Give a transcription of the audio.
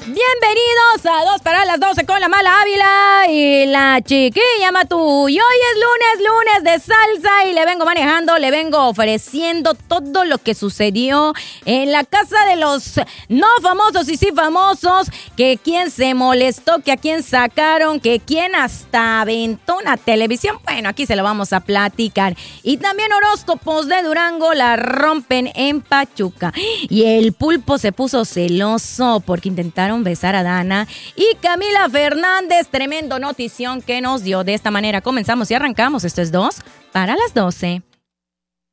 Bienvenidos a 2 para las 12 con la Mala Ávila y la Chiquilla Matú. Y hoy es lunes de salsa y le vengo manejando, le vengo ofreciendo todo lo que sucedió en la casa de los no famosos y sí famosos, que quién se molestó, que a quién sacaron, que quién hasta aventó una televisión. Bueno, aquí se lo vamos a platicar. Y también horóscopos de Durango la rompen en Pachuca. Y el Pulpo se puso celoso porque intentaron besar a Dana y Camila Fernández. Tremendo notición que nos dio. De esta manera comenzamos y arrancamos. Esto es 2 para las 12.